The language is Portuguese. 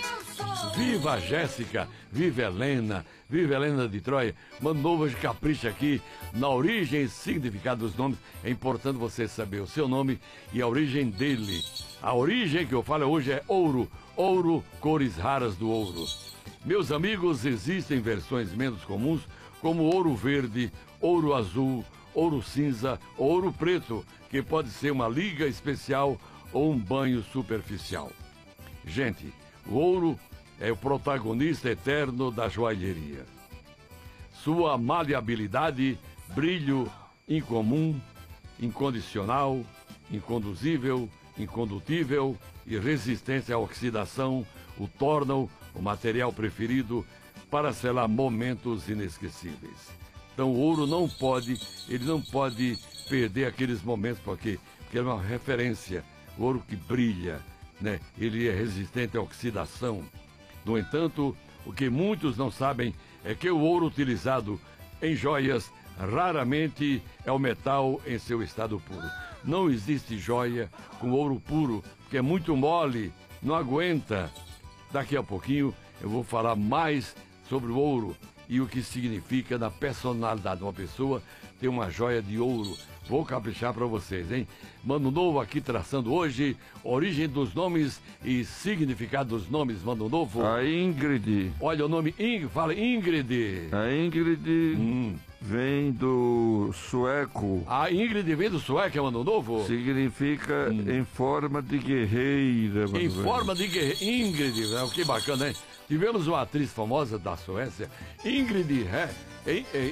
Viva a Jéssica, viva Helena de Troia. Mano Novo hoje capricha aqui na origem e significado dos nomes. É importante você saber o seu nome e a origem dele. A origem que eu falo hoje é ouro, ouro, cores raras do ouro. Meus amigos, existem versões menos comuns, como ouro verde, ouro azul, ouro cinza, ouro preto, que pode ser uma liga especial ou um banho superficial. Gente, o ouro é o protagonista eterno da joalheria. Sua maleabilidade, brilho incomum, incondicional, inconduzível, incondutível e resistência à oxidação o tornam o material preferido para selar momentos inesquecíveis. Então o ouro não pode perder aqueles momentos, porque é uma referência. O ouro que brilha, né? Ele é resistente à oxidação. No entanto, o que muitos não sabem é que o ouro utilizado em joias raramente é o metal em seu estado puro. Não existe joia com ouro puro, porque é muito mole, não aguenta. Daqui a pouquinho eu vou falar mais sobre o ouro e o que significa na personalidade de uma pessoa ter uma joia de ouro. Vou caprichar para vocês, hein? Mano Novo aqui traçando hoje origem dos nomes e significado dos nomes. Mano Novo. A Ingrid. Olha o nome Ingrid, fala Ingrid. A Ingrid vem do sueco. A Ingrid vem do sueco, é Mano Novo? Significa em forma de guerreira. Em forma de guerreira. Ingrid, que bacana, hein? Tivemos uma atriz famosa da Suécia, Ingrid,